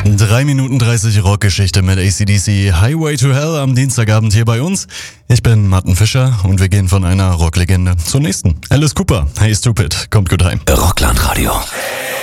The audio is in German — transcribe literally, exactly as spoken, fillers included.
drei Minuten dreißig Rockgeschichte mit A C D C, Highway to Hell am Dienstagabend hier bei uns. Ich bin Martin Fischer und wir gehen von einer Rocklegende zur nächsten. Alice Cooper, Hey Stupid, kommt gut rein. Rockland Radio.